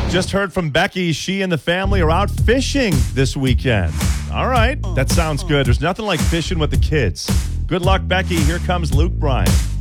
Just heard from Becky. She and the family are out fishing this weekend. All right. That sounds good. There's nothing like fishing with the kids. Good luck, Becky. Here comes Luke Bryan.